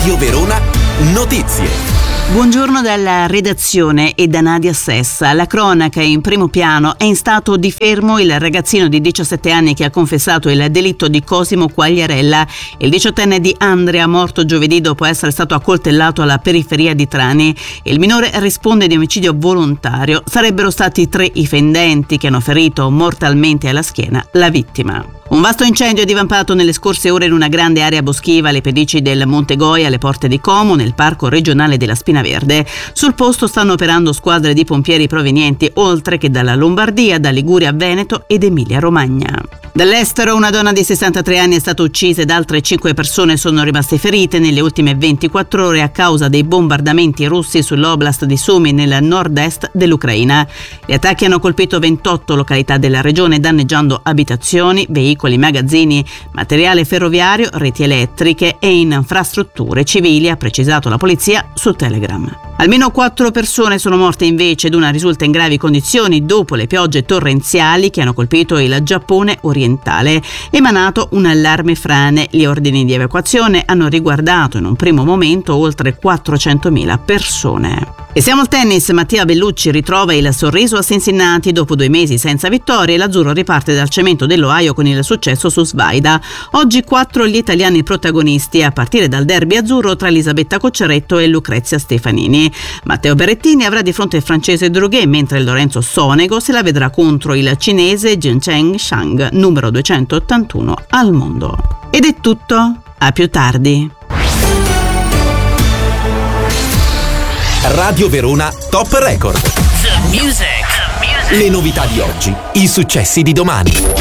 Radio Verona Notizie. Buongiorno dalla redazione e da Nadia Sessa. La cronaca in primo piano. È in stato di fermo il ragazzino di 17 anni che ha confessato il delitto di Cosimo Quagliarella. Il 18enne di Andria, morto giovedì dopo essere stato accoltellato alla periferia di Trani. Il minore risponde di omicidio volontario. Sarebbero stati 3 i fendenti che hanno ferito mortalmente alla schiena la vittima. Un vasto incendio è divampato nelle scorse ore in una grande area boschiva alle pendici del Monte Goia, alle porte di Como, nel parco regionale della Spina Verde. Sul posto stanno operando squadre di pompieri provenienti oltre che dalla Lombardia, da Liguria, Veneto ed Emilia-Romagna. Dall'estero, una donna di 63 anni è stata uccisa ed altre 5 persone sono rimaste ferite nelle ultime 24 ore a causa dei bombardamenti russi sull'oblast di Sumy nel nord-est dell'Ucraina. Gli attacchi hanno colpito 28 località della regione, danneggiando abitazioni, veicoli, magazzini, materiale ferroviario, reti elettriche e infrastrutture civili, ha precisato la polizia su Telegram. Almeno 4 persone sono morte invece ed una risulta in gravi condizioni dopo le piogge torrenziali che hanno colpito il Giappone orientale. Emanato un allarme frane. Gli ordini di evacuazione hanno riguardato in un primo momento oltre 400.000 persone. E siamo al tennis. Mattia Bellucci ritrova il sorriso a Cincinnati dopo 2 mesi senza vittorie. L'azzurro riparte dal cemento dell'Ohio con il successo su Svaida. Oggi 4 gli italiani protagonisti, a partire dal derby azzurro tra Elisabetta Cocceretto e Lucrezia Stefanini. Matteo Berrettini avrà di fronte il francese Droguet, mentre Lorenzo Sonego se la vedrà contro il cinese Zhengchen Shang, numero 281 al mondo. Ed è tutto. A più tardi. Radio Verona Top Record. The music. Le novità di oggi, i successi di domani.